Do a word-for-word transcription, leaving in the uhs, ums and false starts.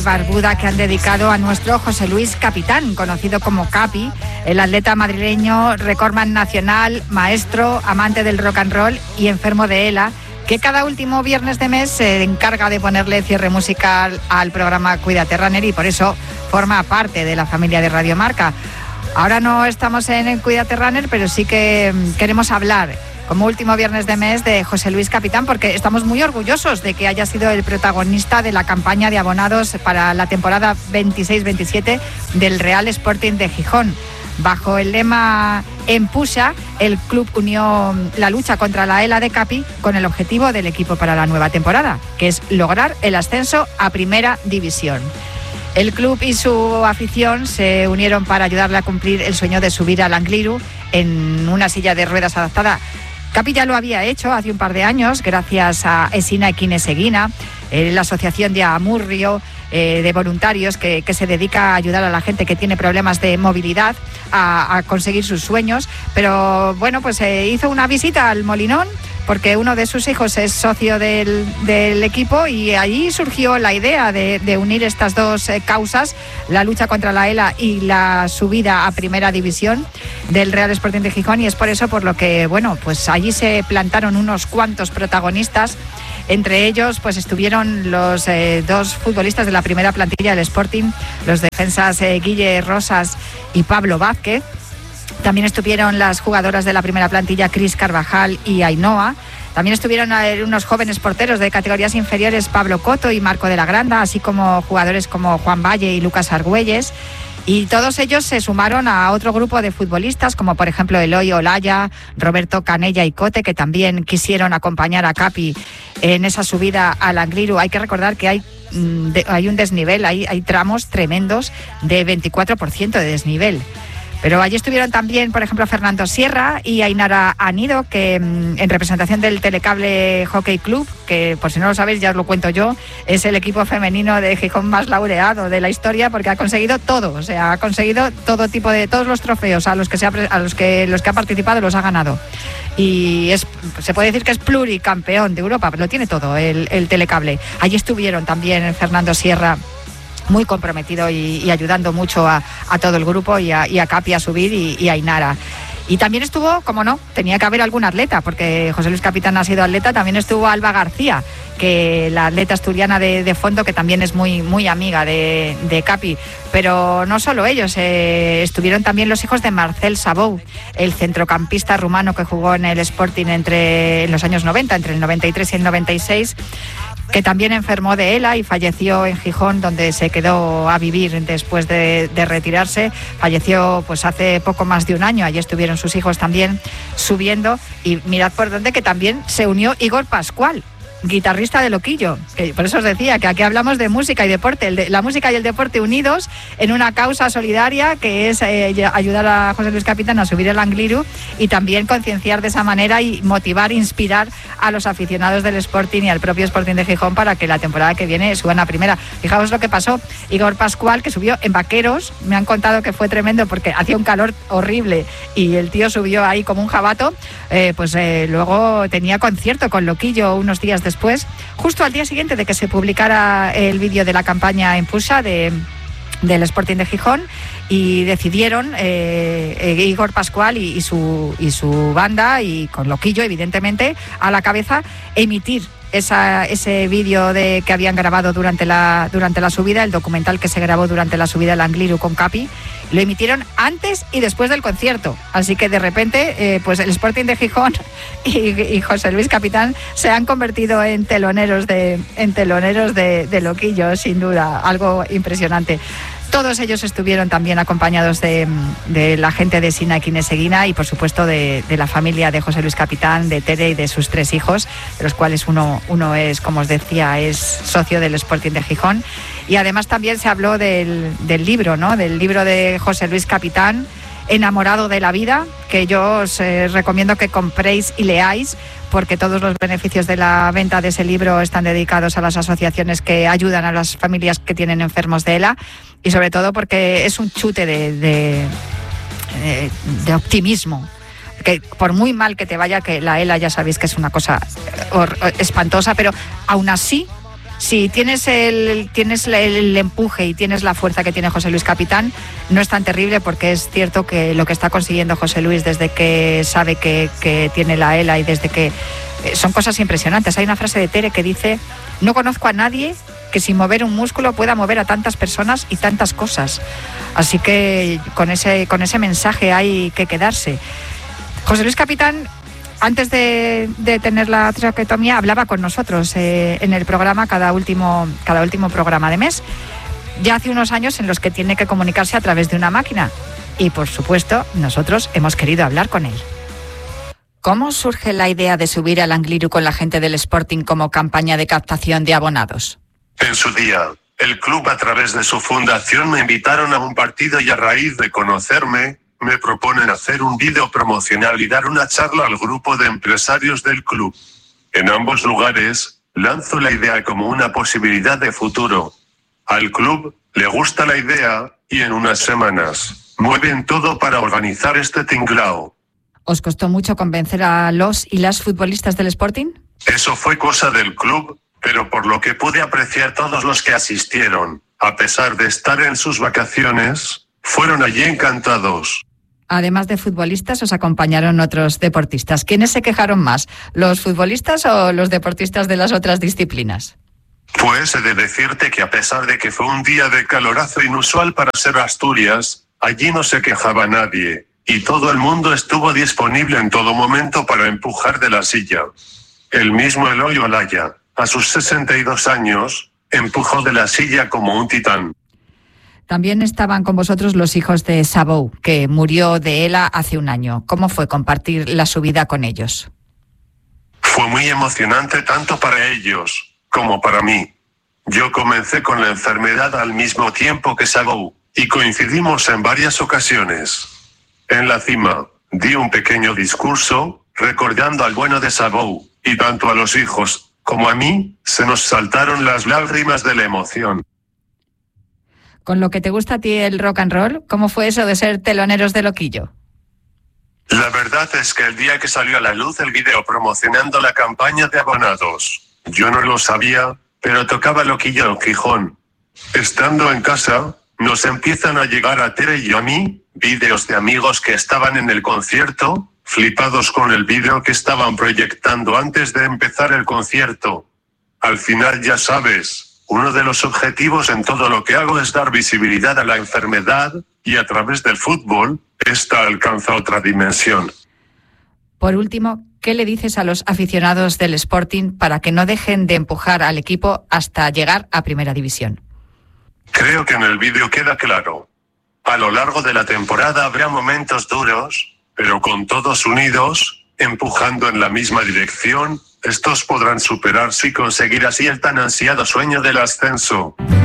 Barbuda que han dedicado a nuestro José Luis Capitán, conocido como Capi, el atleta madrileño, recordman nacional, maestro, amante del rock and roll y enfermo de ELA, que cada último viernes de mes se encarga de ponerle cierre musical al programa Cuídate Runner y por eso forma parte de la familia de Radio Marca. Ahora no estamos en el Cuídate Runner, pero sí que queremos hablar como último viernes de mes de José Luis Capitán, porque estamos muy orgullosos de que haya sido el protagonista de la campaña de abonados para la temporada veintiséis veintisiete del Real Sporting de Gijón. Bajo el lema Empuxa, el club unió la lucha contra la ELA de Capi con el objetivo del equipo para la nueva temporada, que es lograr el ascenso a Primera División. El club y su afición se unieron para ayudarle a cumplir el sueño de subir al Angliru en una silla de ruedas adaptada. Capi ya lo había hecho hace un par de años gracias a Esina Equineseguina, eh, la asociación de Amurrio eh, de voluntarios que, que se dedica a ayudar a la gente que tiene problemas de movilidad a, a conseguir sus sueños. Pero bueno, pues eh, hizo una visita al Molinón porque uno de sus hijos es socio del, del equipo y allí surgió la idea de, de unir estas dos eh, causas, la lucha contra la ELA y la subida a Primera División del Real Sporting de Gijón, y es por eso por lo que, bueno, pues allí se plantaron unos cuantos protagonistas. Entre ellos pues estuvieron los eh, dos futbolistas de la primera plantilla del Sporting, los defensas eh, Guille Rosas y Pablo Vázquez. También estuvieron las jugadoras de la primera plantilla Cris Carvajal y Ainhoa. También estuvieron unos jóvenes porteros de categorías inferiores, Pablo Coto y Marco de la Granda, así como jugadores como Juan Valle y Lucas Argüelles. Y todos ellos se sumaron a otro grupo de futbolistas, como por ejemplo Eloy Olaya, Roberto Canella y Cote, que también quisieron acompañar a Capi en esa subida al Angliru. Hay que recordar que hay, hay un desnivel, hay, hay tramos tremendos de veinticuatro por ciento de desnivel. Pero allí estuvieron también, por ejemplo, Fernando Sierra y Ainara Anido, que en representación del Telecable Hockey Club, que por si no lo sabéis ya os lo cuento yo, es el equipo femenino de Gijón más laureado de la historia porque ha conseguido todo, o sea, ha conseguido todo tipo de, todos los trofeos a los que se ha, a los que los que ha participado los ha ganado. Y es, se puede decir que es pluricampeón de Europa, pero lo tiene todo el, el Telecable. Allí estuvieron también Fernando Sierra, muy comprometido y, y ayudando mucho a, a todo el grupo y a, y a Capi a subir y, y a Ainara. Y también estuvo, como no, tenía que haber algún atleta, porque José Luis Capitán ha sido atleta, también estuvo Alba García, que la atleta asturiana de, de fondo, que también es muy, muy amiga de, de Capi. Pero no solo ellos, eh, estuvieron también los hijos de Marcel Sabou, el centrocampista rumano que jugó en el Sporting entre en los años noventa, entre el noventa y tres y el noventa y seis, que también enfermó de ELA y falleció en Gijón, donde se quedó a vivir después de, de retirarse. Falleció pues hace poco más de un año. Allí estuvieron sus hijos también subiendo, y mirad por dónde, que también se unió Igor Pascual, guitarrista de Loquillo, que por eso os decía que aquí hablamos de música y deporte, el de, la música y el deporte unidos en una causa solidaria que es eh, ayudar a José Luis Capitán a subir el Angliru y también concienciar de esa manera y motivar, inspirar a los aficionados del Sporting y al propio Sporting de Gijón para que la temporada que viene suban a Primera. Fijaos lo que pasó, Igor Pascual, que subió en vaqueros, me han contado que fue tremendo porque hacía un calor horrible y el tío subió ahí como un jabato, eh, pues eh, luego tenía concierto con Loquillo unos días después. Después, justo al día siguiente de que se publicara el vídeo de la campaña Empuxa de, del Sporting de Gijón, y decidieron eh, Igor Pascual y, y, su, y su banda, y con Loquillo evidentemente a la cabeza, emitir esa, ese vídeo de que habían grabado durante la, durante la subida, el documental que se grabó durante la subida al Angliru con Capi. Lo emitieron antes y después del concierto, así que de repente eh, pues el Sporting de Gijón y, y José Luis Capitán se han convertido en teloneros de en teloneros de, de Loquillo, sin duda, algo impresionante. Todos ellos estuvieron también acompañados de, de la gente de Esina Equineseguina y por supuesto de, de la familia de José Luis Capitán, de Tere y de sus tres hijos, de los cuales uno, uno es, como os decía, es socio del Sporting de Gijón. Y además también se habló del, del libro, ¿no? Del libro de José Luis Capitán, Enamorado de la vida, que yo os eh, recomiendo que compréis y leáis, porque todos los beneficios de la venta de ese libro están dedicados a las asociaciones que ayudan a las familias que tienen enfermos de ELA, y sobre todo porque es un chute de, de, de, de optimismo. Que por muy mal que te vaya, que la ELA ya sabéis que es una cosa espantosa, pero aún así si tienes el tienes el, el empuje y tienes la fuerza que tiene José Luis Capitán, no es tan terrible, porque es cierto que lo que está consiguiendo José Luis desde que sabe que, que tiene la ELA y desde que... Eh, son cosas impresionantes. Hay una frase de Tere que dice: no conozco a nadie que sin mover un músculo pueda mover a tantas personas y tantas cosas. Así que con ese, con ese mensaje hay que quedarse. José Luis Capitán, antes de, de tener la traqueotomía, hablaba con nosotros eh, en el programa cada último, cada último programa de mes. Ya hace unos años en los que tiene que comunicarse a través de una máquina. Y, por supuesto, nosotros hemos querido hablar con él. ¿Cómo surge la idea de subir al Angliru con la gente del Sporting como campaña de captación de abonados? En su día, el club, a través de su fundación, me invitaron a un partido y, a raíz de conocerme, me proponen hacer un vídeo promocional y dar una charla al grupo de empresarios del club. En ambos lugares, lanzo la idea como una posibilidad de futuro. Al club le gusta la idea y en unas semanas mueven todo para organizar este tinglao. ¿Os costó mucho convencer a los y las futbolistas del Sporting? Eso fue cosa del club, pero por lo que pude apreciar, todos los que asistieron, a pesar de estar en sus vacaciones, fueron allí encantados. Además de futbolistas, os acompañaron otros deportistas. ¿Quiénes se quejaron más, los futbolistas o los deportistas de las otras disciplinas? Pues he de decirte que, a pesar de que fue un día de calorazo inusual para ser Asturias, allí no se quejaba nadie, y todo el mundo estuvo disponible en todo momento para empujar de la silla. El mismo Eloy Olaya, a sus sesenta y dos años, empujó de la silla como un titán. También estaban con vosotros los hijos de Sabou, que murió de ELA hace un año. ¿Cómo fue compartir la subida con ellos? Fue muy emocionante tanto para ellos como para mí. Yo comencé con la enfermedad al mismo tiempo que Sabou, y coincidimos en varias ocasiones. En la cima, di un pequeño discurso, recordando al bueno de Sabou, y tanto a los hijos como a mí, se nos saltaron las lágrimas de la emoción. Con lo que te gusta a ti el rock and roll, ¿cómo fue eso de ser teloneros de Loquillo? La verdad es que el día que salió a la luz el vídeo promocionando la campaña de abonados, yo no lo sabía, pero tocaba Loquillo en Gijón. Estando en casa, nos empiezan a llegar a Tere y a mí vídeos de amigos que estaban en el concierto, flipados con el vídeo que estaban proyectando antes de empezar el concierto. Al final, ya sabes, uno de los objetivos en todo lo que hago es dar visibilidad a la enfermedad, y a través del fútbol, esta alcanza otra dimensión. Por último, ¿qué le dices a los aficionados del Sporting para que no dejen de empujar al equipo hasta llegar a Primera División? Creo que en el vídeo queda claro. A lo largo de la temporada habrá momentos duros, pero con todos unidos, empujando en la misma dirección, estos podrán superarse y conseguir así el tan ansiado sueño del ascenso.